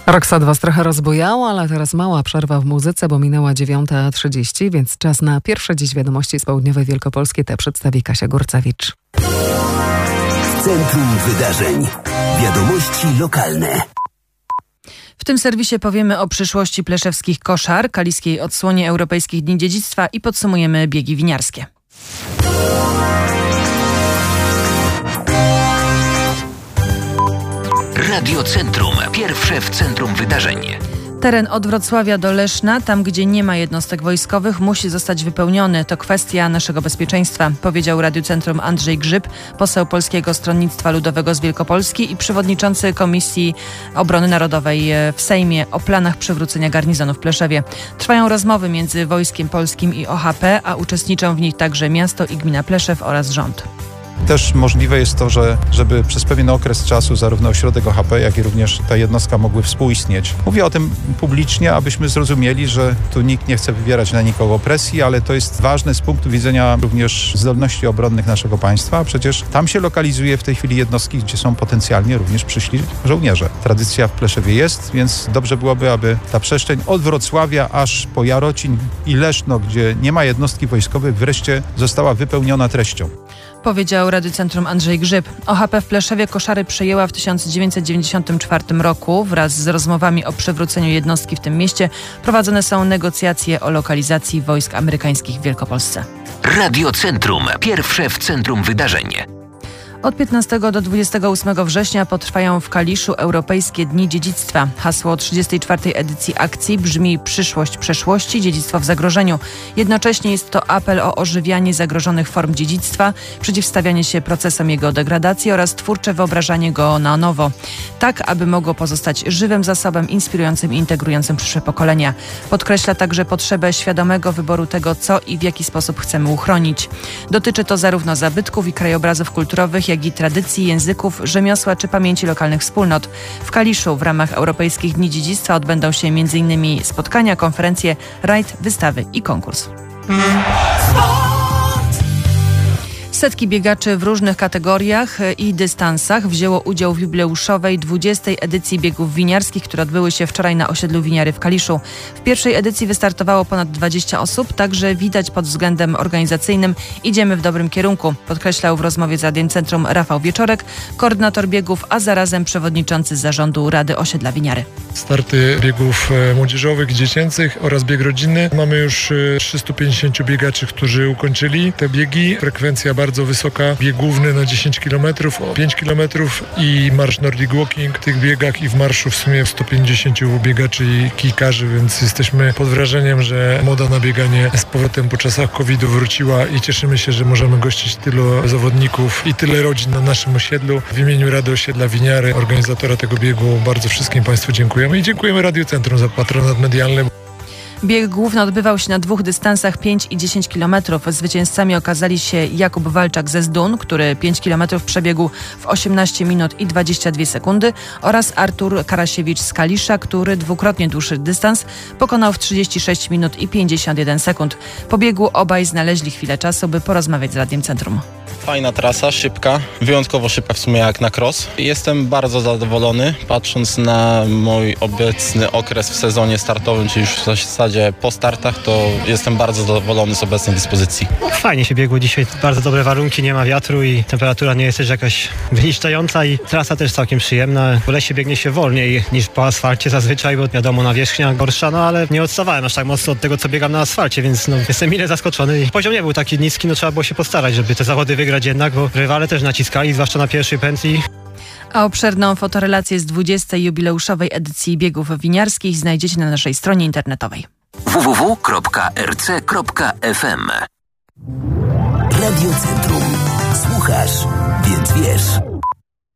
Roxette was trochę rozbujało, ale teraz mała przerwa w muzyce, bo minęła 9:30, więc czas na pierwsze dziś wiadomości z południowej Wielkopolski. Te przedstawi Kasia Górcewicz. W centrum wydarzeń. Wiadomości lokalne. W tym serwisie powiemy o przyszłości pleszewskich koszar, kaliskiej odsłonie Europejskich Dni Dziedzictwa i podsumujemy biegi winiarskie. Radio Centrum. Pierwsze w centrum wydarzeń. Teren od Wrocławia do Leszna, tam gdzie nie ma jednostek wojskowych, musi zostać wypełniony. To kwestia naszego bezpieczeństwa, powiedział Radiu Centrum Andrzej Grzyb, poseł Polskiego Stronnictwa Ludowego z Wielkopolski i przewodniczący Komisji Obrony Narodowej w Sejmie o planach przywrócenia garnizonu w Pleszewie. Trwają rozmowy między Wojskiem Polskim i OHP, a uczestniczą w nich także miasto i gmina Pleszew oraz rząd. Też możliwe jest to, żeby przez pewien okres czasu zarówno ośrodek OHP, jak i również ta jednostka mogły współistnieć. Mówię o tym publicznie, abyśmy zrozumieli, że tu nikt nie chce wywierać na nikogo presji, ale to jest ważne z punktu widzenia również zdolności obronnych naszego państwa. A przecież tam się lokalizuje w tej chwili jednostki, gdzie są potencjalnie również przyszli żołnierze. Tradycja w Pleszewie jest, więc dobrze byłoby, aby ta przestrzeń od Wrocławia aż po Jarocin i Leszno, gdzie nie ma jednostki wojskowych, wreszcie została wypełniona treścią. Powiedział Radiu Centrum Andrzej Grzyb. OHP w Pleszewie koszary przejęła w 1994 roku. Wraz z rozmowami o przywróceniu jednostki w tym mieście prowadzone są negocjacje o lokalizacji wojsk amerykańskich w Wielkopolsce. Radio Centrum. Pierwsze w centrum wydarzeń. Od 15 do 28 września potrwają w Kaliszu Europejskie Dni Dziedzictwa. Hasło 34. edycji akcji brzmi „Przyszłość przeszłości, dziedzictwo w zagrożeniu”. Jednocześnie jest to apel o ożywianie zagrożonych form dziedzictwa, przeciwstawianie się procesom jego degradacji oraz twórcze wyobrażanie go na nowo. Tak, aby mogło pozostać żywym zasobem, inspirującym i integrującym przyszłe pokolenia. Podkreśla także potrzebę świadomego wyboru tego, co i w jaki sposób chcemy uchronić. Dotyczy to zarówno zabytków i krajobrazów kulturowych, jak i tradycji, języków, rzemiosła czy pamięci lokalnych wspólnot. W Kaliszu w ramach Europejskich Dni Dziedzictwa odbędą się m.in. spotkania, konferencje, rajd, wystawy i konkurs. Setki biegaczy w różnych kategoriach i dystansach wzięło udział w jubileuszowej 20. edycji biegów winiarskich, które odbyły się wczoraj na osiedlu Winiary w Kaliszu. W pierwszej edycji wystartowało ponad 20 osób, także widać pod względem organizacyjnym idziemy w dobrym kierunku, podkreślał w rozmowie z Radiem Centrum Rafał Wieczorek, koordynator biegów, a zarazem przewodniczący zarządu Rady Osiedla Winiary. Starty biegów młodzieżowych i dziecięcych oraz bieg rodzinny. Mamy już 350 biegaczy, którzy ukończyli te biegi. Frekwencja bardzo wysoka. Bieg główny na 10 km, 5 km i marsz Nordic Walking. W tych biegach i w marszu w sumie 150 biegaczy i kijkarzy, więc jesteśmy pod wrażeniem, że moda na bieganie z powrotem po czasach COVID-u wróciła i cieszymy się, że możemy gościć tylu zawodników i tyle rodzin na naszym osiedlu. W imieniu Rady Osiedla Winiary, organizatora tego biegu, bardzo wszystkim Państwu dziękujemy i dziękujemy Radiu Centrum za patronat medialny. Bieg główny odbywał się na dwóch dystansach 5 i 10 km. Zwycięzcami okazali się Jakub Walczak ze Zdun, który 5 km przebiegł w 18 minut i 22 sekundy oraz Artur Karasiewicz z Kalisza, który dwukrotnie dłuższy dystans pokonał w 36 minut i 51 sekund. Po biegu obaj znaleźli chwilę czasu, by porozmawiać z Radiem Centrum. Fajna trasa, szybka, wyjątkowo szybka w sumie jak na cross. Jestem bardzo zadowolony, patrząc na mój obecny okres w sezonie startowym, czyli już w zasadzie po startach, to jestem bardzo zadowolony z obecnej dyspozycji. Fajnie się biegło dzisiaj, bardzo dobre warunki, nie ma wiatru i temperatura nie jest też jakaś wyniszczająca i trasa też całkiem przyjemna. W lesie biegnie się wolniej niż po asfalcie zazwyczaj, bo wiadomo, nawierzchnia gorsza, no ale nie odstawałem aż tak mocno od tego, co biegam na asfalcie, więc jestem mile zaskoczony i poziom nie był taki niski, trzeba było się postarać, żeby te zawody wygrać jednak, bo rywale też naciskali, zwłaszcza na pierwszej pętli. A obszerną fotorelację z 20. jubileuszowej edycji biegów winiarskich znajdziecie na naszej stronie internetowej. www.rc.fm Radio Centrum. Słuchasz, więc wiesz.